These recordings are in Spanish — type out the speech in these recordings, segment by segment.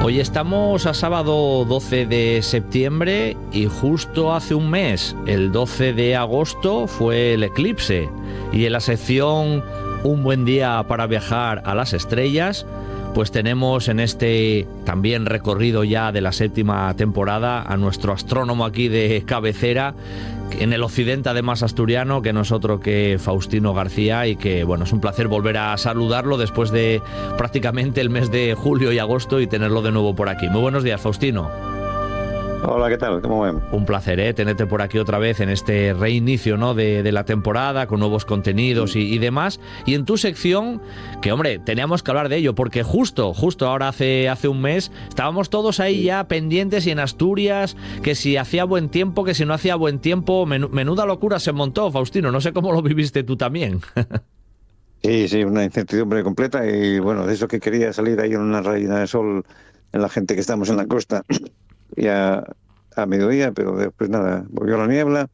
Hoy estamos a sábado 12 de septiembre y justo hace un mes, el 12 de agosto, fue el eclipse. Y en la sección Un buen día para viajar a las estrellas, pues tenemos en este también recorrido ya de la 7ª temporada a nuestro astrónomo aquí de cabecera, en el occidente además asturiano, que no es otro que Faustino García, y que bueno, es un placer volver a saludarlo después de prácticamente el mes de julio y agosto y tenerlo de nuevo por aquí. Muy buenos días, Faustino. Hola, ¿qué tal? ¿Cómo ven? Un placer, tenerte por aquí otra vez en este reinicio, ¿no?, de la temporada, con nuevos contenidos y demás. Y en tu sección, que hombre, teníamos que hablar de ello, porque justo ahora hace un mes, estábamos todos ahí ya pendientes y en Asturias, que si hacía buen tiempo, que si no hacía buen tiempo, menuda locura se montó, Faustino, no sé cómo lo viviste tú también. Sí, una incertidumbre completa y bueno, de eso que quería salir ahí en una rayita de sol en la gente que estamos en la costa ya a mediodía, pero después nada, volvió la niebla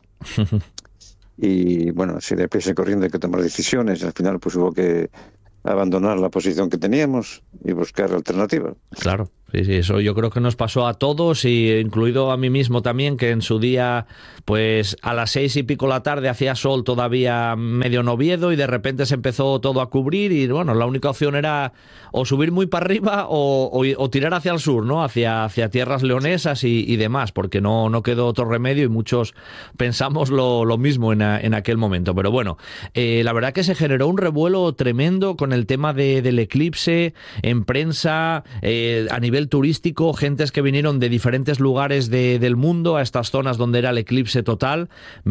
y bueno, si deprisa y corriendo hay que tomar decisiones, al final pues hubo que abandonar la posición que teníamos y buscar alternativas. Claro. Sí, eso yo creo que nos pasó a todos, y incluido a mí mismo también, que en su día, pues a las 6 y pico la tarde hacía sol todavía medio en Oviedo y de repente se empezó todo a cubrir y bueno, la única opción era o subir muy para arriba o tirar hacia el sur, ¿no? Hacia tierras leonesas y demás, porque no quedó otro remedio y muchos pensamos lo mismo en aquel momento. Pero bueno, la verdad que se generó un revuelo tremendo con el tema del eclipse en prensa, a nivel turístico, gentes que vinieron de diferentes lugares del mundo a estas zonas donde era el eclipse total.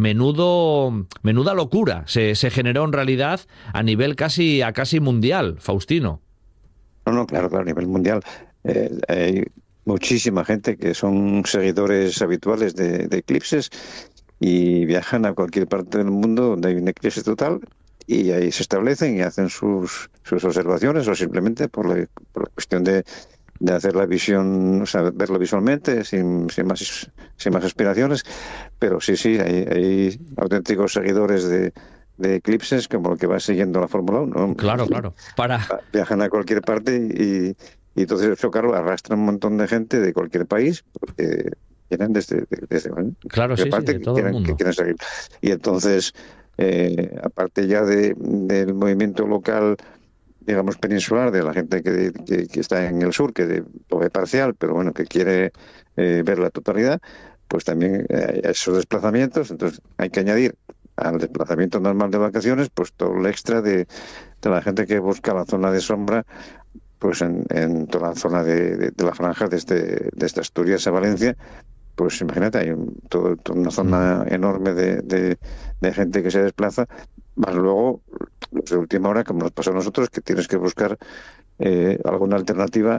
Menuda locura se generó en realidad a nivel casi mundial, Faustino. No, claro, a nivel mundial. Hay muchísima gente que son seguidores habituales de eclipses y viajan a cualquier parte del mundo donde hay un eclipse total y ahí se establecen y hacen sus observaciones, o simplemente por la cuestión de hacer la visión, o sea, verlo visualmente, sin más aspiraciones. Pero sí, hay auténticos seguidores de eclipses, como lo que va siguiendo la Fórmula 1, ¿no? Claro. Viajan a cualquier parte y entonces eso, claro, arrastra un montón de gente de cualquier país, porque vienen desde claro, sí, parte de todo el mundo. que quieren seguir. Y entonces, aparte ya del movimiento local, digamos, peninsular, de la gente que está en el sur, que lo ve parcial, pero bueno, que quiere ver la totalidad, pues también esos desplazamientos. Entonces hay que añadir al desplazamiento normal de vacaciones, pues todo el extra de la gente que busca la zona de sombra, pues en toda la zona de la franja desde Asturias a Valencia. Pues imagínate, hay toda una zona enorme de gente que se desplaza, más luego los de última hora, como nos pasó a nosotros, que tienes que buscar alguna alternativa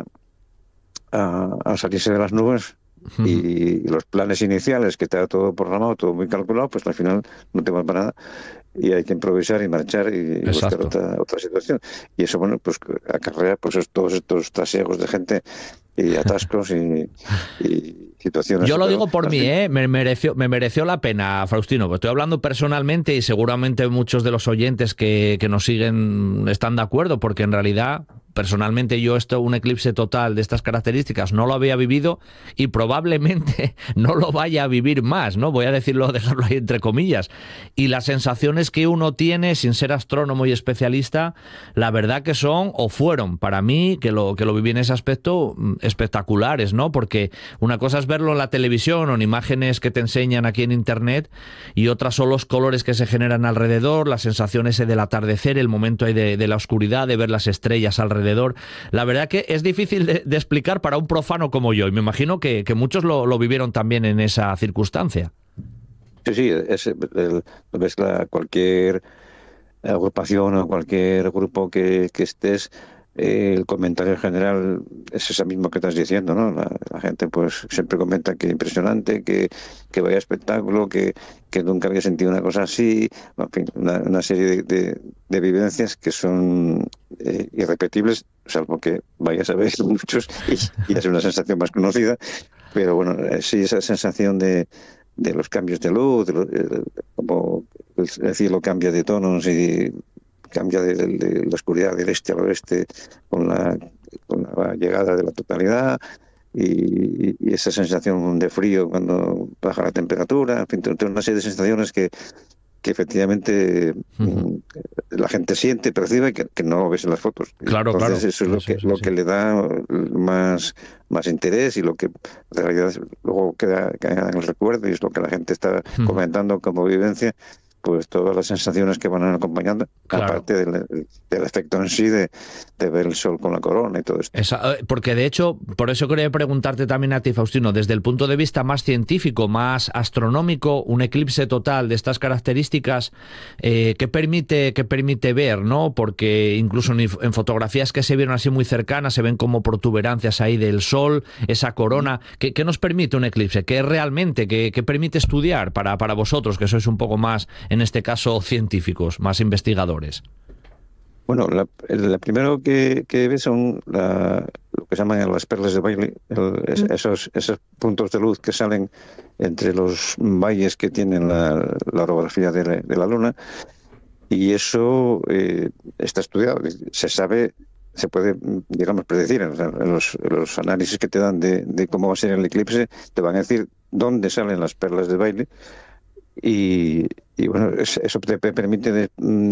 a salirse de las nubes. Y los planes iniciales, que está todo programado, todo muy calculado, pues al final no te va para nada y hay que improvisar y marchar y buscar otra situación. Y eso, bueno, pues acarrea pues todos estos trasiegos de gente y atascos y situaciones. Yo lo digo por mí, me mereció la pena, Faustino, porque estoy hablando personalmente y seguramente muchos de los oyentes que nos siguen están de acuerdo, porque en realidad, personalmente yo un eclipse total de estas características no lo había vivido y probablemente no lo vaya a vivir más, ¿no? Voy a dejarlo ahí entre comillas. Y las sensaciones que uno tiene sin ser astrónomo y especialista, la verdad que son, o fueron para mí, que lo viví en ese aspecto, espectaculares, ¿no? Porque una cosa es verlo en la televisión o en imágenes que te enseñan aquí en internet, y otras son los colores que se generan alrededor, la sensación ese del atardecer, el momento ahí de la oscuridad, de ver las estrellas alrededor. La verdad que es difícil de explicar para un profano como yo, y me imagino que muchos lo vivieron también en esa circunstancia. Sí, ves cualquier agrupación o cualquier grupo que estés, el comentario general es ese mismo que estás diciendo, ¿no? La gente pues siempre comenta que impresionante, que vaya espectáculo, que nunca había sentido una cosa así, en fin, una serie de vivencias que son irrepetibles, salvo que vayas a ver muchos y es una sensación más conocida. Pero bueno, sí, esa sensación de los cambios de luz, como el cielo cambia de tonos y cambia de la oscuridad del este al oeste con la llegada de la totalidad, y esa sensación de frío cuando baja la temperatura, en fin, tiene una serie de sensaciones que efectivamente la gente siente, percibe, que no lo ves en las fotos. Claro, Entonces claro. eso es lo que le da más interés, y lo que en realidad luego queda en el recuerdo, y es lo que la gente está comentando como vivencia, pues todas las sensaciones que van acompañando, Claro. aparte del efecto en sí de ver el sol con la corona y todo esto. Porque de hecho, por eso quería preguntarte también a ti, Faustino, desde el punto de vista más científico, más astronómico, un eclipse total de estas características, ¿qué permite ver, ¿no? Porque incluso en fotografías que se vieron así muy cercanas se ven como protuberancias ahí del sol, esa corona. ¿Qué nos permite un eclipse? ¿Qué realmente, qué permite estudiar para vosotros, que sois un poco más, en este caso, científicos, más investigadores? Bueno, la primero que ves son lo que se llaman las perlas de baile, esos puntos de luz que salen entre los valles que tienen la orografía de la Luna, y eso está estudiado. Se sabe, se puede, digamos, predecir en los análisis que te dan de cómo va a ser el eclipse, te van a decir dónde salen las perlas de baile. Y bueno, eso te permite